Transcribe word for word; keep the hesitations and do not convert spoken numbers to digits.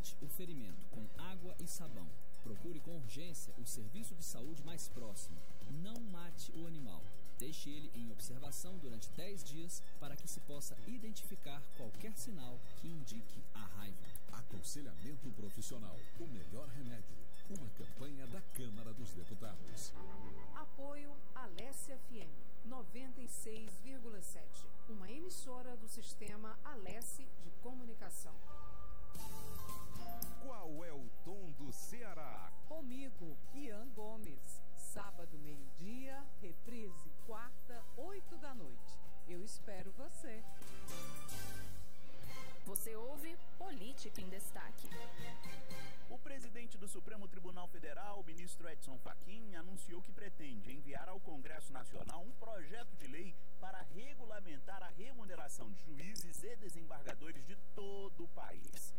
Trate o ferimento com água e sabão. Procure com urgência o serviço de saúde mais próximo. Não mate o animal. Deixe ele em observação durante dez dias para que se possa identificar qualquer sinal que indique a raiva. Aconselhamento profissional, o melhor remédio. Uma campanha da Câmara dos Deputados. Apoio Alesse F M noventa e seis vírgula sete, uma emissora do sistema Alesse de comunicação. Qual é o tom do Ceará? Comigo, Ian Gomes. Sábado, meio-dia, reprise, quarta, oito da noite. Eu espero você. Você ouve Política em Destaque. O presidente do Supremo Tribunal Federal, o ministro Edson Fachin, anunciou que pretende enviar ao Congresso Nacional um projeto de lei para regulamentar a remuneração de juízes e desembargadores de todo o país.